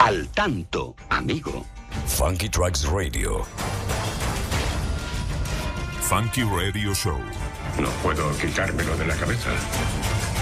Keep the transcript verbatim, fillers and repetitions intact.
Al tanto, amigo. Funky Tracks Radio. Funky Radio Show. No puedo quitármelo de la cabeza.